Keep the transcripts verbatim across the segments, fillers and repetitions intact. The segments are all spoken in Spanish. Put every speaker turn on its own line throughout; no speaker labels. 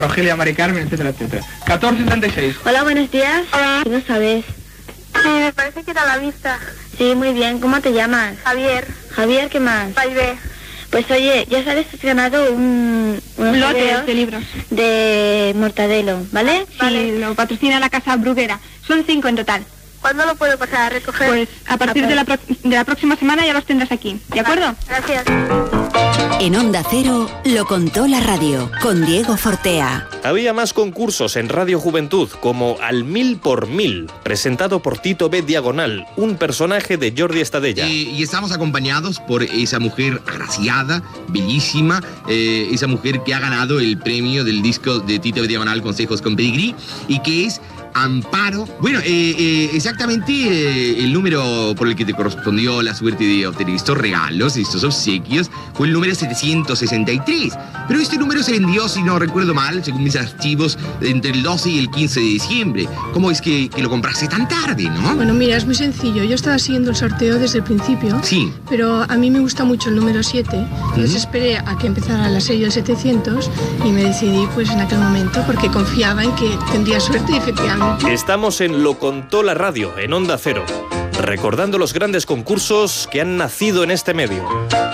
Rogelia, Mari Carmen, etcétera, etcétera. catorce setenta y seis.
Hola, buenos días.
Hola.
¿Qué no sabes?
Sí, me parece que era la vista.
Sí, muy bien. ¿Cómo te llamas?
Javier.
Javier, ¿qué más?
Baibé.
Pues oye, ya sabes que has ganado un...
Un lote de libros.
De Mortadelo, ¿vale?
Vale. Sí, lo patrocina la Casa Bruguera. Son cinco en total.
¿Cuándo lo puedo pasar a recoger?
Pues a partir de la, pro de la próxima semana ya los tendrás aquí, ¿de acuerdo?
Gracias.
En Onda Cero, lo contó la radio, con Diego Fortea.
Había más concursos en Radio Juventud, como Al Mil por Mil, presentado por Tito B. Diagonal, un personaje de Jordi Estadella.
Eh, y estamos acompañados por esa mujer agraciada, bellísima, eh, esa mujer que ha ganado el premio del disco de Tito B. Diagonal, Consejos con Pedigrí, y que es Amparo. Bueno, eh, eh, exactamente eh, el número por el que te correspondió la suerte de obtener estos regalos, estos obsequios, fue el número setecientos sesenta y tres. Pero este número se vendió, si no recuerdo mal, según mis archivos, entre el doce y el quince de diciembre. ¿Cómo es que, que lo compraste tan tarde, no?
Bueno, mira, es muy sencillo. Yo estaba siguiendo el sorteo desde el principio.
Sí.
Pero a mí me gusta mucho el número siete. Entonces uh-huh. esperé a que empezara la serie del setecientos y me decidí pues en aquel momento porque confiaba en que tendría suerte y efectivamente.
Estamos en Lo Contó la Radio, en Onda Cero, recordando los grandes concursos que han nacido en este medio.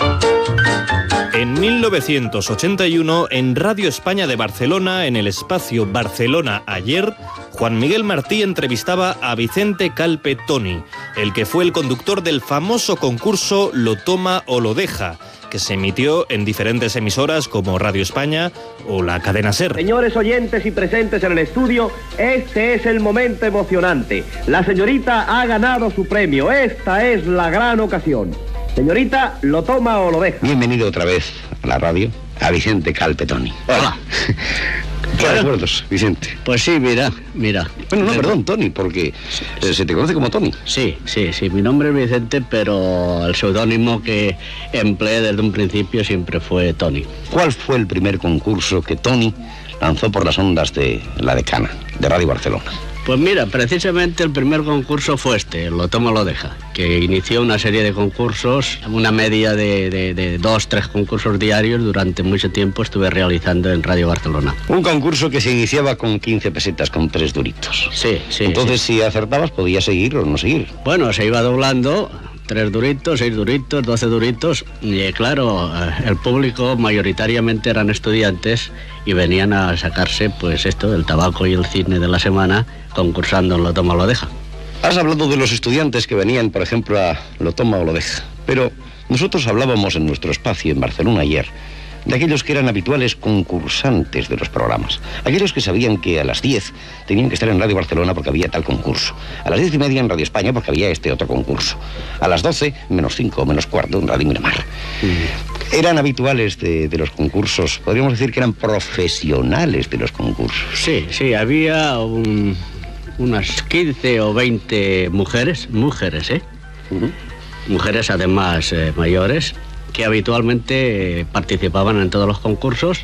En mil novecientos ochenta y uno, en Radio España de Barcelona, en el espacio Barcelona Ayer, Juan Miguel Martí entrevistaba a Vicente Calpe Toni, el que fue el conductor del famoso concurso Lo Toma o Lo Deja, que se emitió en diferentes emisoras como Radio España o la cadena SER.
Señores oyentes y presentes en el estudio, este es el momento emocionante. La señorita ha ganado su premio. Esta es la gran ocasión. Señorita, ¿lo toma o lo deja?
Bienvenido otra vez a la radio, a Vicente Calpe Toni.
Hola.
¿Qué recuerdos, Vicente?
Pues sí, mira, mira.
Bueno, no, perdón, Toni, porque eh, se te conoce como Toni.
Sí, sí, sí, mi nombre es Vicente, pero el seudónimo que empleé desde un principio siempre fue Toni.
¿Cuál fue el primer concurso que Toni lanzó por las ondas de La Decana, de Radio Barcelona?
Pues mira, precisamente el primer concurso fue este, Lo Toma o Lo Deja, que inició una serie de concursos, una media de, de, de dos, tres concursos diarios durante mucho tiempo estuve realizando en Radio Barcelona.
Un concurso que se iniciaba con quince pesetas, con tres duritos.
Sí, sí.
Entonces,
sí.
si acertabas, podías seguir o no seguir.
Bueno, se iba doblando. Tres duritos, seis duritos, doce duritos. Y eh, claro, eh, el público mayoritariamente eran estudiantes y venían a sacarse, pues esto, el tabaco y el cine de la semana, concursando en Lo Toma o Lo Deja.
Has hablado de los estudiantes que venían, por ejemplo, a Lo Toma o Lo Deja. Pero nosotros hablábamos en nuestro espacio en Barcelona ayer de aquellos que eran habituales concursantes de los programas. Aquellos que sabían que a las diez tenían que estar en Radio Barcelona porque había tal concurso. A las diez y media en Radio España porque había este otro concurso. A las doce, menos cinco, menos cuarto, en Radio Miramar. Mm. Eran habituales de, de los concursos. Podríamos decir que eran profesionales de los concursos.
Sí, sí, había un, unas quince o veinte mujeres, mujeres, ¿eh? Uh-huh. Mujeres además eh, mayores, que habitualmente eh, participaban en todos los concursos,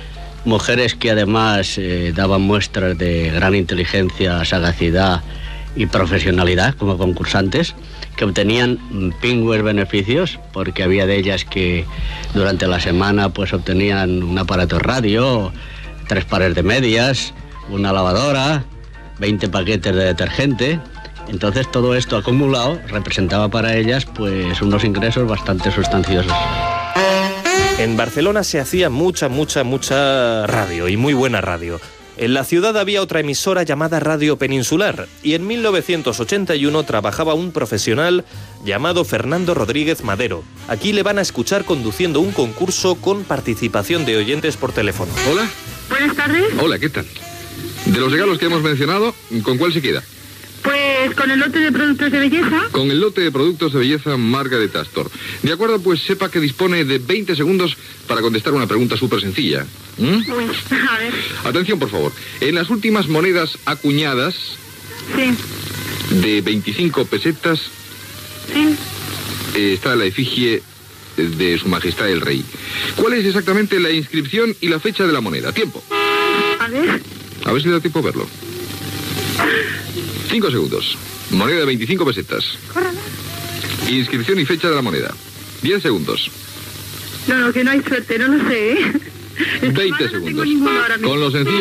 mujeres que además eh, daban muestras de gran inteligencia, sagacidad y profesionalidad como concursantes, que obtenían pingües beneficios, porque había de ellas que durante la semana pues obtenían un aparato de radio, tres pares de medias, una lavadora, veinte paquetes de detergente. Entonces todo esto acumulado representaba para ellas pues unos ingresos bastante sustanciosos.
En Barcelona se hacía mucha, mucha, mucha radio, y muy buena radio. En la ciudad había otra emisora llamada Radio Peninsular, y en mil novecientos ochenta y uno trabajaba un profesional llamado Fernando Rodríguez Madero. Aquí le van a escuchar conduciendo un concurso con participación de oyentes por teléfono.
Hola.
Buenas tardes.
Hola, ¿qué tal? De los regalos que hemos mencionado, ¿con cuál se queda?
Pues con el lote de productos de belleza.
Con el lote de productos de belleza Margaret Astor. De acuerdo, pues sepa que dispone de veinte segundos para contestar una pregunta súper sencilla. ¿Mm?
Uy, a ver.
Atención, por favor. En las últimas monedas acuñadas...
Sí.
De veinticinco pesetas...
Sí.
Eh, está la efigie de Su Majestad el Rey. ¿Cuál es exactamente la inscripción y la fecha de la moneda? Tiempo.
A ver.
A ver si da tiempo a verlo. Cinco segundos. Moneda de veinticinco pesetas.
Córrala.
Inscripción y fecha de la moneda. Diez segundos.
No, no, que no hay suerte, no lo sé, ¿eh?
veinte segundos. Con lo sencillo